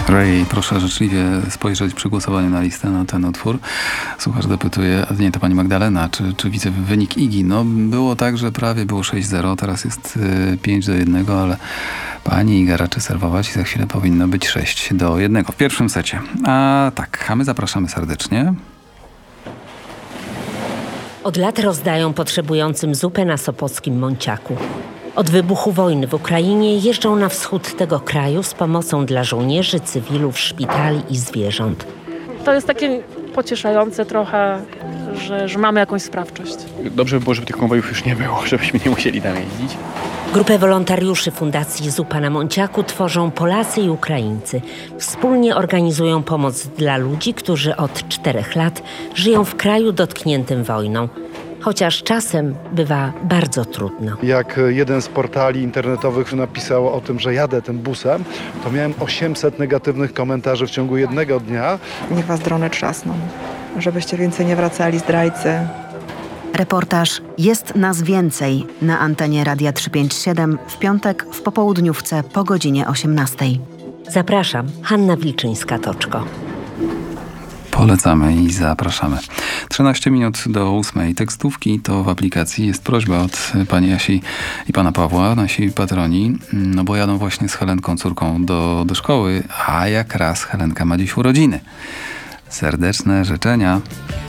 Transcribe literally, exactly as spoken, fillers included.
Ray, proszę życzliwie spojrzeć przy głosowaniu na listę na ten utwór. Słuchacz dopytuje, a nie, to pani Magdalena, czy, czy widzę wynik Igi? No było tak, że prawie było sześć zero, teraz jest y, pięć do jednego, ale pani Iga raczy serwować i za chwilę powinno być sześć do jednego w pierwszym secie. A tak, a my zapraszamy serdecznie. Od lat rozdają potrzebującym zupę na sopockim Monciaku. Od wybuchu wojny w Ukrainie jeżdżą na wschód tego kraju z pomocą dla żołnierzy, cywilów, szpitali i zwierząt. To jest takie pocieszające trochę, że, że mamy jakąś sprawczość. Dobrze by było, żeby tych konwojów już nie było, żebyśmy nie musieli tam jeździć. Grupę wolontariuszy Fundacji Zupa na Monciaku tworzą Polacy i Ukraińcy. Wspólnie organizują pomoc dla ludzi, którzy od czterech lat żyją w kraju dotkniętym wojną. Chociaż czasem bywa bardzo trudno. Jak jeden z portali internetowych napisał o tym, że jadę tym busem, to miałem osiemset negatywnych komentarzy w ciągu jednego dnia. Niech was drony trzasną, żebyście więcej nie wracali zdrajcy. Reportaż Jest nas więcej na antenie Radia trzysta pięćdziesiąt siedem w piątek w popołudniówce po godzinie osiemnastej. Zapraszam, Hanna Wilczyńska-Toczko. Polecamy i zapraszamy. trzynaście minut do ósmej. Tekstówki to w aplikacji. Jest prośba od pani Asi i pana Pawła, nasi patroni, no bo jadą właśnie z Helenką, córką do, do szkoły, a jak raz Helenka ma dziś urodziny. Serdeczne życzenia.